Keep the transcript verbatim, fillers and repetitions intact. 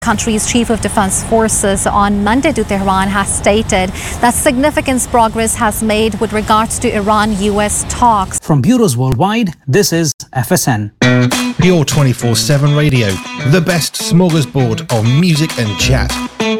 country's chief of defense forces on Monday to Tehran has stated that significant progress has made with regards to Iran-U S talks. From bureaus worldwide, this is F S N. Pure twenty-four seven radio, the best smorgasbord of music and chat.